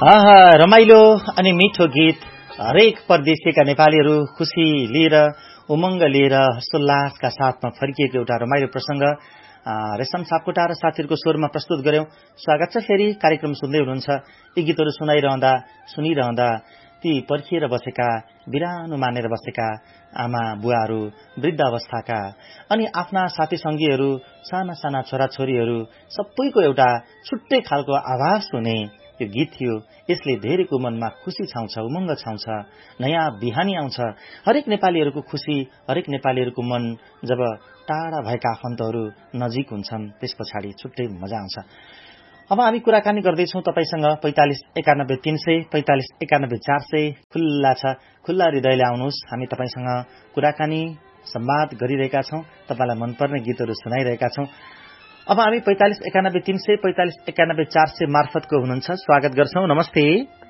रमाइलो अनि मिठो गीत हरेक परदेशीका नेपालीहरू खुसी लिएर उमङ्ग लिएर हर्षोल्लासका साथमा फर्किएको एउटा रमाइलो प्रसंग रेशम सापकोटा र साथीहरूको स्वरमा प्रस्तुत गर्यौं। स्वागत छ फेरि कार्यक्रम सुन्दै हुनुहुन्छ। यी गीतहरू सुनिरहँदा ती पर्खिएर बसेका बिरानो मानेर बसेका आमा बुवाहरू, वृद्ध अवस्थाका अनि आफ्ना साथी संगीहरू, साना साना छोराछोरीहरू सबैको एउटा छुट्टै खालको आभास हुने यो गीत थियो। यसले धेरैको मनमा खुशी छाउँछ, उमङ्ग छाउँछ, नयाँ बिहानी आउँछ। हरेक नेपालीहरूको खुशी, हरेक नेपालीहरूको मन जब टाढा भएका आफन्तहरू नजिक हुन्छन् त्यस पछाडि छुट्टै मजा आउँछ। अब हामी कुराकानी गर्दैछौं तपाईसँग 45 91 300 45 91 400 खुल्ला छ। खुल्ला हृदयले आउनुहोस्, हामी तपाईसँग कुराकानी संवाद गरिरहेका छौं, तपाईलाई मनपर्ने गीतहरू सुनाइरहेका छौं। अब हामी 45 91 300 45 91 400 मार्फतको हुनुहुन्छ, स्वागत गर्छौं। नमस्ते।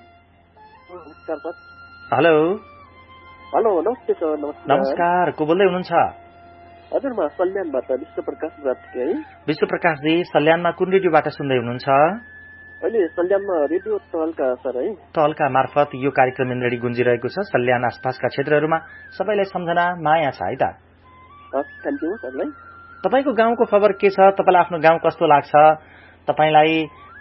हेलो हेलो, नमस्ते सर। नमस्कार, को बोल्दै हुनुहुन्छ? हजुर, म सल्यानबाट विश्वप्रकाश राजके। विश्व प्रकाशजी, सल्यानमा कुन रेडियोबाट सुन्दै हुनुहुन्छ? अहिले सल्यानमा रेडियो तहल्का सर है। तहल्का मार्फत यो कार्यक्रम यिनरी गुन्जिरहेको छ सल्यान आसपासका क्षेत्रहरूमा। सबैलाई सम्झना माया छ है त। थ्याङ्क यू सरलाई। तपाईको गाउँको खबर के छ? तपाईलाई आफ्नो गाउँ कस्तो लाग्छ? तपाईलाई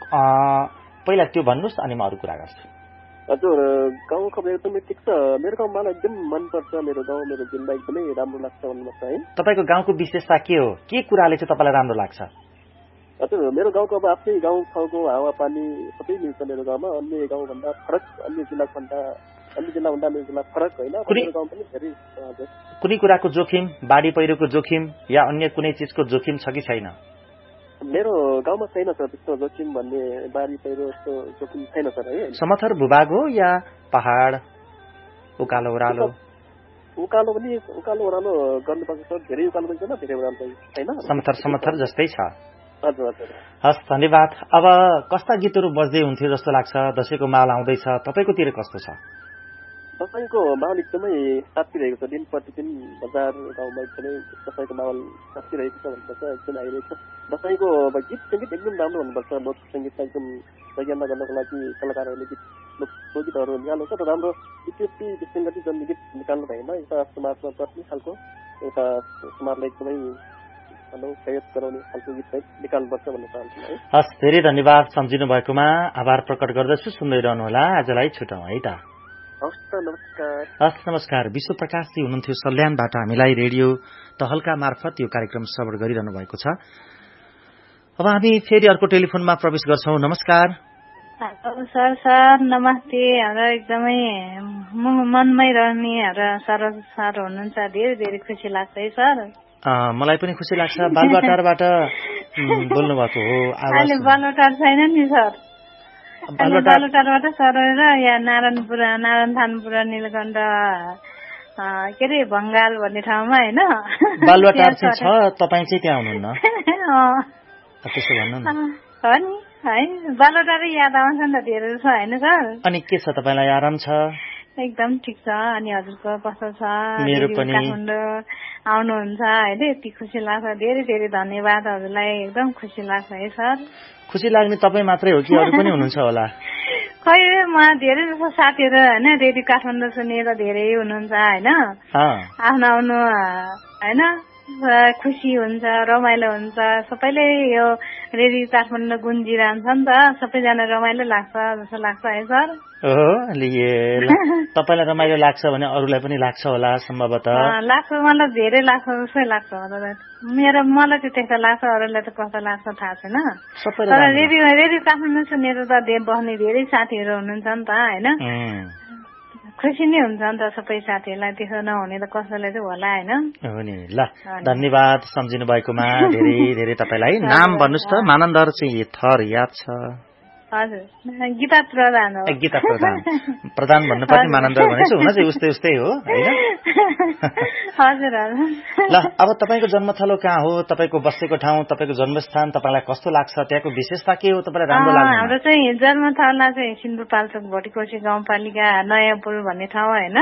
पहिला त्यो भन्नुस् अनि म अरु कुरा गर्छु। हजुर, गाउँ खबर एकदमै ठिक छ। मेरो गाउँ मलाई एकदम मनपर्छ। मेरो गाउँ, मेरो जिल्ला एकदमै राम्रो लाग्छ भन्नुपर्छ है। तपाईको गाउँको विशेषता के हो? के कुराले चाहिँ तपाईलाई राम्रो लाग्छ? हजुर, मेरो गाउँको अब आफ्नै गाउँ ठाउँको हावापानी सबै मिल्छ मेरो गाउँमा। अन्य गाउँभन्दा फरक, अन्य जिल्लाभन्दा मेरो जिल्ला फरक होइन। मेरो गाउँ पनि धेरै कुनै कुराको जोखिम, बाढी पहिरोको जोखिम या अन्य कुनै चिजको जोखिम छ कि छैन? मेरो गाउँमा छैन सर त्यस्तो जोखिम भन्ने, बाढी पहिरो जस्तो जोखिम छैन सर है। समथर भूभाग हो या पहाड, उकालो ओह्रालो? उकालो ओह्रालो गर्नुपर्छ सर। धेरै उकालो पनि छैन, धेरै ओह्रालो पनि छैन, समथर जस्तै छ। हजुर हजुर। हस्, धन्यवाद। अब कस्ता गीतहरू बज्दै हुन्थ्यो जस्तो लाग्छ? दशैंको माहौल आउँदैछ, तपाईकोतिर कस्तो छ? दशैंको माहौल एकदमै तातिरहेको छ। दिन प्रतिदिन बजार गाउँमा एकदमै दशैंको माहौल तातिरहेको छ भन्नुपर्छ, एकदम आइरहेको छ। दशैंको गीत सङ्गीत एकदम राम्रो हुनुपर्छ। लोक सङ्गीतलाई एकदम सङ्गाना गर्नको लागि कलाकारहरूले लोकगीतहरू निकाल्नु छ र राम्रो विसङ्गति जन्ने गीत निकाल्नु भएन। एउटा समाजमा प्रति खालको, एउटा समाजलाई एकदमै सहयोग गराउने खालको गीत निकाल्नुपर्छ भन्ने चाहन्छु है। हस्, धेरै धन्यवाद सम्झिनु भएकोमा आभार प्रकट गर्दछु। सुन्दै रहनुहोला, आजलाई छुटाउँ है त। हस्, नमस्कार। विश्व प्रकाशजी हुनुहुन्थ्यो सल्यानबाट हामीलाई रेडियो तहल्का मार्फत यो कार्यक्रम श्रवण गरिरहनु भएको छ। अब हामी फेरि अर्को टेलिफोनमा प्रवेश गर्छौं। नमस्कार। हेलो सर नमस्ते। हाम्रो एकदमै मनमै रहने सर हुनुहुन्छ, धेरै धेरै खुसी लाग्छ है सर। मलाई पनि खुसी लाग्छ। बालुवाटारबाट बोल्नु भएको हो? अहिले बालुवाटार छैन नि सर। बालुवाटारबाट सर र यहाँ नारायणथानपुर नीलकण्ठ के अरे भङ्गाल भन्ने ठाउँमा होइन। बालुवाटार चाहिँ छ, तपाईँ चाहिँ त्यहाँ हुनुहुन्न? त्यसो भन्नु न। हो नि है, बालुवाटारै याद आउँछ नि त धेरै छ होइन सर। अनि के छ, तपाईँलाई आराम छ? एकदम ठिक छ। अनि हजुरको कस्तो छ? मेरो पनि। काठमाडौँ आउनुहुन्छ होइन, यति खुसी लाग्छ। धेरै धेरै धन्यवाद हजुरलाई, एकदम खुसी लाग्छ है सर। खुसी लाग्ने तपाईँ मात्रै हो कि अरू पनि हुनुहुन्छ होला? खै, म धेरै जस्तो साथीहरू होइन रेडियो काठमाडौँ सुनेर धेरै हुनुहुन्छ होइन। आफ्नो आउनु होइन खुसी हुन्छ, रमाइलो हुन्छ। सबैले यो रेडियो काठमाडौँ गुन्जिरहन्छ नि त, सबैजना रमाइलो लाग्छ जस्तो लाग्छ है सर। तपाईँलाई रमाइलो लाग्छ भने अरूलाई पनि लाग्छ होला सम्भवतः? लाग्छ, मलाई धेरै लाग्छ जस्तै लाग्छ। मलाई चाहिँ त्यस्तो लाग्छ, अरूलाई त कस्तो लाग्छ थाहा छैन। तर रेडियो काठमाडौँ सुनेर त बस्ने धेरै साथीहरू हुनुहुन्छ नि त होइन। खुसी नै हुन्छ नि त सबै साथीहरूलाई, त्यसो नहुने त कसैलाई चाहिँ होला होइन। हो नि। ल, धन्यवाद सम्झिनु भएकोमा। धेरै धेरै तपाईँलाई। नाम भन्नुहोस् त? मानन्दर चाहिँ थर याद छ? हजुर, गीता प्रधान हो। गीता प्रधान भन्नुपर्ने, मानन्दर भनेपछि हुन चाहिँ उस्तै हो होइन। हजुर। ल, अब तपाईँको जन्मथलो कहाँ हो? तपाईँको बसेको ठाउँ, तपाईँको जन्मस्थान तपाईँलाई कस्तो लाग्छ? त्यहाँको विशेषता के हो तपाईँलाई राम्रो लाग्छ? हाम्रो चाहिँ जन्मथला चाहिँ सिन्धुपाल्चोक भोटिकोशी गाउँपालिका नयाँपुर भन्ने ठाउँ होइन।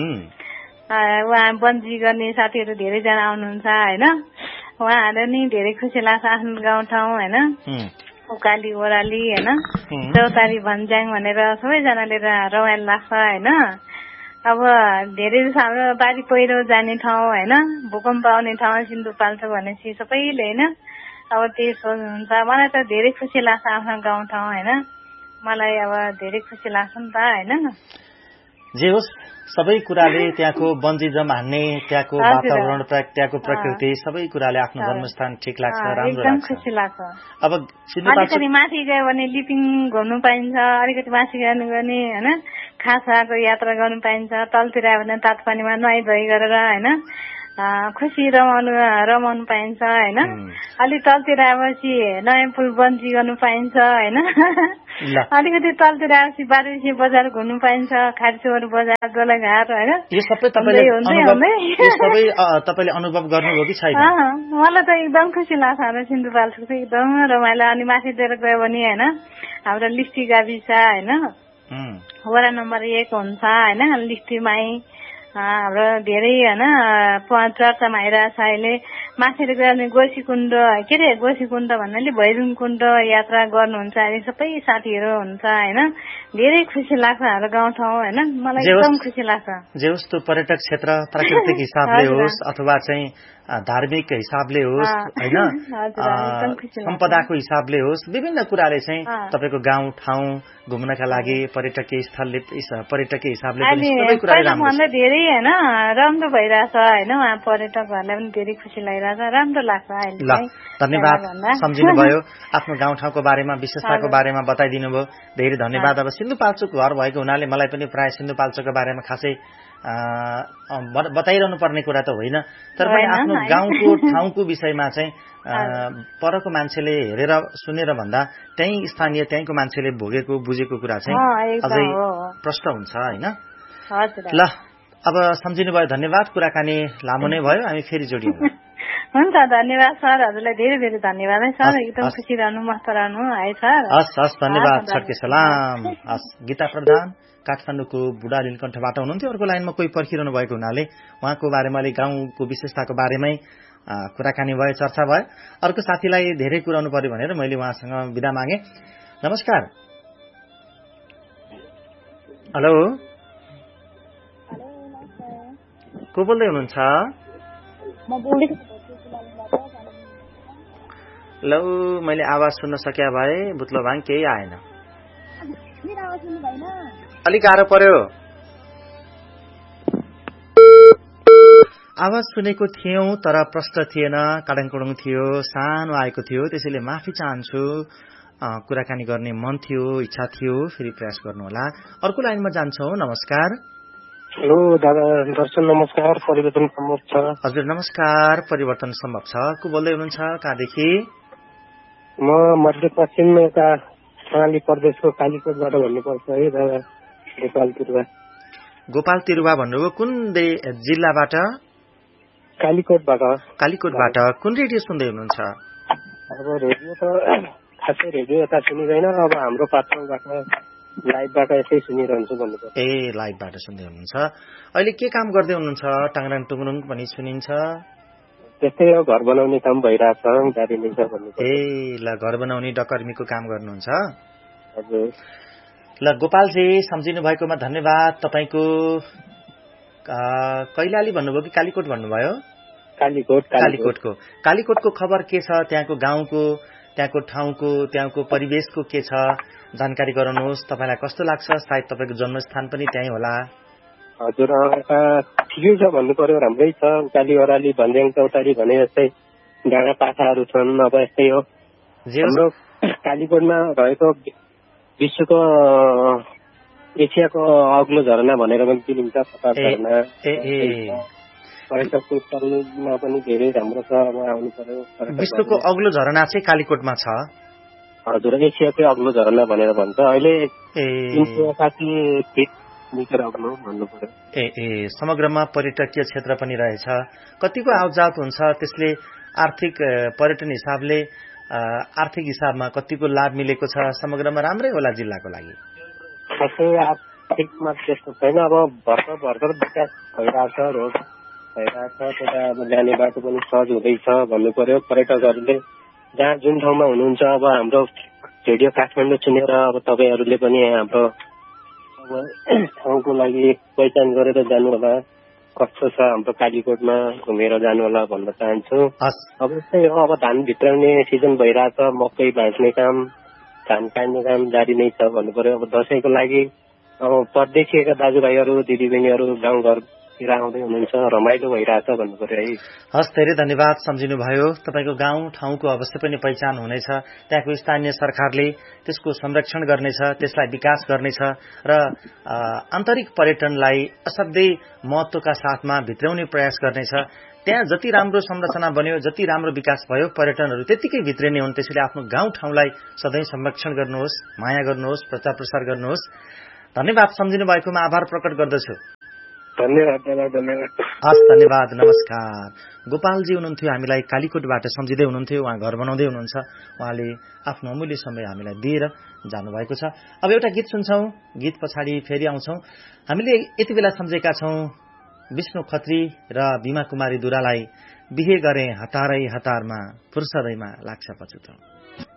उहाँ बन्जी गर्ने साथीहरू धेरैजना आउनुहुन्छ होइन। उहाँहरू नि धेरै खुसी लाग्छ आफ्नो गाउँठाउँ होइन। उकाली ओह्राली होइन चौतारी भन्ज्याङ भनेर सबैजनाले रमाइलो लाग्छ होइन। अब धेरै जस्तो हाम्रो बाढी पहिरो जाने ठाउँ होइन भूकम्प आउने ठाउँ सिन्धुपाल्चोक भनेपछि सबैले होइन अब त्यही सोच्नुहुन्छ। मलाई त धेरै खुसी लाग्छ आफ्नो गाउँठाउँ होइन मलाई अब धेरै खुसी लाग्छ नि त होइन। जे होस् सबै कुराले त्यहाँको वनजिजम हान्ने त्यहाँको वातावरण त्यहाँको प्रकृति सबै कुराले आफ्नो जन्मस्थान ठिक लाग्छ राम्रो लाग्छ खुसी लाग्छ। अब अलिकति माथि गयो भने लिपिङ घुम्नु पाइन्छ अलिकति माथि गयो भने होइन खासाको यात्रा गर्नु पाइन्छ तलतिर आयो भने तातोपानीमा नुहाइ धुवाइ गरेर होइन खुसी रमाउनु पाइन्छ होइन। अलिक तलतिर आएपछि नयाँ पुल बन्जी गर्नु पाइन्छ होइन। अलिकति तलतिर आएपछि बारुसी बजार घुम्नु पाइन्छ खारचोर बजार गोलाघाट होइन। यो सबै तपाईँले अनुभव गर्नुभयो कि छैन? मलाई त एकदम खुसी लाग्छ हाम्रो सिन्धुपाल्चोक चाहिँ एकदम रमाइलो। अनि माथितिर गयो भने होइन हाम्रो लिस्टी गाविस होइन वडा नम्बर 1 हुन्छ होइन लिस्टीमाई हाम्रो धेरै होइन चर्चामा आइरहेछ अहिले। माथि गयो भने गोसीकुण्ड के अरे गोसीकुण्ड भन्नाले भैरुङ कुण्ड यात्रा गर्नुहुन्छ अहिले सबै साथीहरू हुन्छ होइन। धेरै खुसी लाग्छ हाम्रो गाउँठाउँ होइन मलाई एकदम खुसी लाग्छ। जे होस् त्यो पर्यटक क्षेत्र प्राकृतिक हिसाबले होस् अथवा चाहिँ धार्मिक हिसाबले होस् होइन सम्पदाको हिसाबले होस् विभिन्न कुराले चाहिँ तपाईँको गाउँ ठाउँ घुम्नका लागि पर्यटकीय हिसाबले सबै कुरा धेरै होइन राम्रो भइरहेछ होइन उहाँ पर्यटकहरूलाई पनि धेरै खुसी लागिरहेछ राम्रो लाग्छ अहिले। धन्यवाद सम्झिनु भयो आफ्नो गाउँठाउँको बारेमा विशेषताको बारेमा बताइदिनु भयो धेरै धन्यवाद। अब सिन्धुपाल्चोक घर भएको हुनाले मलाई पनि प्राय सिन्धुपाल्चोकको बारेमा खासै बताइरहनु पर्ने कुरा त होइन तर पनि आफ्नो गाउँको ठाउँको विषयमा चाहिँ परको मान्छेले हेरेर सुनेर भन्दा त्यही स्थानीय त्यहीँको मान्छेले भोगेको बुझेको कुरा चाहिँ अझै प्रष्ट हुन्छ होइन। ल अब सम्झिनु भयो धन्यवाद कुराकानी लामो नै भयो हामी फेरि जोडियौँ। हुन्छ धन्यवाद सर हजुरलाई धेरै धेरै धन्यवाद है सर एकदम खुसी रहनु मस्त रहनु है सर। हस् हस् धन्यवाद छड्के सलाम। हस् गीता प्रधान काठमाडौँको बुढा नीलकण्ठबाट हुनुहुन्थ्यो अर्को लाइनमा कोही पर्खिरहनु भएको हुनाले उहाँको बारेमा अलिक गाउँको विशेषताको बारेमै कुराकानी भयो चर्चा भयो। अर्को साथीलाई धेरै कुराउनु पर्यो भनेर मैले उहाँसँग बिदा मागे। नमस्कार हेलो को बोल्दै हुनुहुन्छ? ल मैले आवाज सुन्न सके भए बुत्लो भाङ केही आएन अलिक गाह्रो पर्यो। आवाज सुनेको थियौं तर प्रष्ट थिएन काडङकुडुङ थियो सानो आएको थियो त्यसैले माफी चाहन्छु। कुराकानी गर्ने मन थियो इच्छा थियो फेरि प्रयास गर्नुहोला। अर्को लाइनमा जान्छौं। नमस्कार। हेलो दादा दर्शन नमस्कार परिवर्तन सम्भव छ? हजुर नमस्कार परिवर्तन सम्भव छ। को बोल्दै हुनुहुन्छ कहाँदेखि? म मध्यपश्चिम यता कर्णाली प्रदेशको कालीकोटबाट भन्नुपर्छ है दादा गोपाल तिरुवा भन्नुभयो कुन जिल्लाबाट? कालीकोटबाट। कुन रेडियो सुन्दै हुनुहुन्छ? अब रेडियो त खासै रेडियो यता सुनिँदैन अब हाम्रो पात्रबाट लाइभबाट यसै सुनिरहन्छु भन्नुपर्छ। ए लाइभबाट सुन्दै हुनुहुन्छ। अहिले के काम गर्दै हुनुहुन्छ? टाङराङ टुङरुङ पनि सुनिन्छ। त्यस्तै हो घर बनाउने काम भइरहेछ गाडी लिन्छ भन्नु। ए ल घर बनाउने डकर्मीको काम गर्नुहुन्छ? हजुर। ल गोपालजी सम्झिनु भएकोमा धन्यवाद। तपाईँको कैलाली भन्नुभयो कि कालीकोट भन्नुभयो? कालीकोटको खबर के छ? त्यहाँको गाउँको त्यहाँको ठाउँको त्यहाँको परिवेशको के छ जानकारी गराउनुहोस्। तपाईँलाई कस्तो लाग्छ? सायद तपाईँको जन्मस्थान पनि त्यही होला। हजुर ठिकै छ भन्नु पर्यो राम्रै छ। उकाली ओह्राली भन्ज्याङ चौतारी भने जस्तै डाँडा पाखाहरू छन् अब यस्तै हो। हाम्रो कालीकोटमा रहेको विश्वको एसियाको अग्लो झरना भनेर पनि चिनिन्छ प्रताप झरना। पर्यटकको स्थलमा पनि धेरै राम्रो छ अब आउनु पर्यो। विश्वको अग्लो झरना चाहिँ कालीकोटमा छ? हजुर एसियाकै अग्लो झरना भनेर भन्छ अहिले 360 फिट मिटर अग्लो भन्नु पर्यो। ए समग्रमा पर्यटकीय क्षेत्र पनि रहेछ। कतिको आवजात हुन्छ त्यसले आर्थिक पर्यटन हिसाबले आर्थिक हिसाबमा कतिको लाभ मिलेको छ? समग्रमा राम्रै होला जिल्लाको लागि? खासै आर्थिकमा त्यस्तो छैन अब भर्खर विकास भइरहेछ रोड भइरहेछ त्यता अब जाने बाटो पनि सहज हुँदैछ भन्नु पर्यो। पर्यटकहरूले जहाँ जुन ठाउँमा हुनुहुन्छ अब हाम्रो रेडियो काठमाडौँ सुनेर अब तपाईँहरूले पनि हाम्रो अब ठाउँको लागि पहिचान गरेर जानु होला, कस्तो छ हाम्रो कालीकोटमा घुमेर जानु होला भन्न चाहन्छु। अब यस्तै हो, अब धान भित्राउने सिजन भइरहेछ, मकै भाँच्ने काम, धान काट्ने काम जारी नै छ भन्नु पर्यो। अब दसैँको लागि अब परदेखिएका दाजुभाइहरू दिदीबहिनीहरू गाउँघरतिर आउँदै हुनुहुन्छ, रमाइलो भइरहेछ भन्नु पर्यो है। हस्, धेरै धन्यवाद, सम्झिनुभयो। तपाईँको गाउँ ठाउँको अवश्य पनि पहिचान हुनेछ, त्यहाँको स्थानीय सरकारले त्यसको संरक्षण गर्नेछ, त्यसलाई विकास गर्नेछ र आन्तरिक पर्यटनलाई असाध्यै महत्वका साथमा भित्राउने प्रयास गर्नेछ। त्यहाँ जति राम्रो संरचना बन्यो, जति राम्रो विकास भयो, पर्यटनहरू त्यतिकै भित्रिने हुन्। त्यसैले आफ्नो गाउँ ठाउँलाई सधैँ संरक्षण गर्नुहोस्, माया गर्नुहोस्, प्रचार प्रसार गर्नुहोस्। धन्यवाद, सम्झिनु भएकोमा आभार प्रकट गर्दछु। धन्यवाद। हस्, धन्यवाद, नमस्कार। गोपालजी हुनुहुन्थ्यो, हामीलाई कालीकोटबाट सम्झिँदै हुनुहुन्थ्यो, उहाँ घर बनाउँदै हुनुहुन्छ। उहाँले आफ्नो अमूल्य समय हामीलाई दिएर जानुभएको छ। अब एउटा गीत सुन्छौं, गीत पछाडि फेरि आउँछौं। हामीले यति बेला सम्झेका छौं विष्णु खत्री र बिमा कुमारी दुरालाई। बिहे गरे हतारै हतारमा, फुर्सदैमा लाग्छ पछुतो।